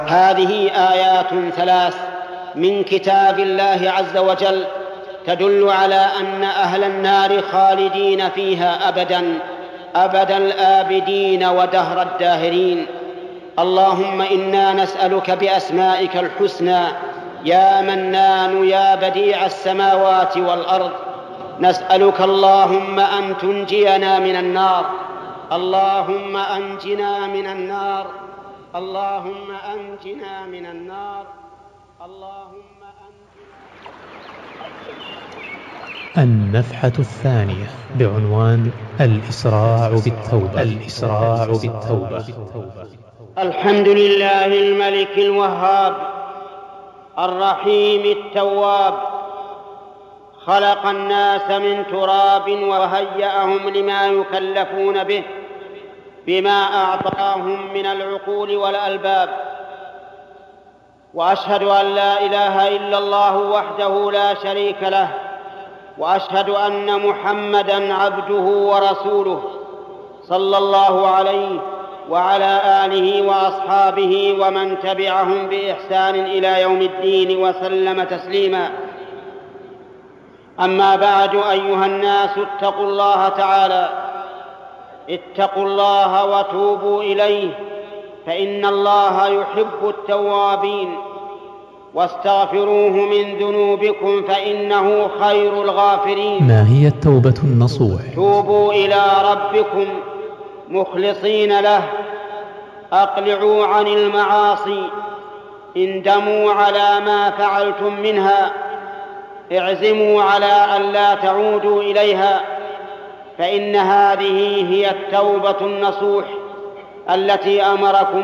هذه آيات 3 من كتاب الله عز وجل تدل على أن أهل النار خالدين فيها أبدا أبد الآبدين ودهر الداهرين. اللهم إنا نسألك بأسمائك الحسنى يا منان يا بديع السماوات والأرض، نسألك اللهم أن تنجينا من النار، اللهم أنجنا من النار، اللهم أنجنا من النار، اللهم أنجنا. النفحة الثانية بعنوان الإسراع بالتوبة. الحمد لله الملك الوهاب الرحيم التواب، خلق الناس من تراب وهيأهم لما يكلفون به بما أعطاهم من العقول والألباب، وأشهد أن لا إله إلا الله وحده لا شريك له، وأشهد أن محمدًا عبده ورسوله صلى الله عليه وعلى آله وأصحابه ومن تبعهم بإحسان إلى يوم الدين وسلم تسليما. أما بعد، أيها الناس اتقوا الله تعالى، اتقوا الله وتوبوا إليه، فإن الله يحب التوابين، واستغفروه من ذنوبكم فإنه خير الغافرين. ما هي التوبة النصوح؟ توبوا إلى ربكم مخلصين له، أقلعوا عن المعاصي، اندموا على ما فعلتم منها، اعزموا على أن لا تعودوا إليها، فإن هذه هي التوبة النصوح التي أمركم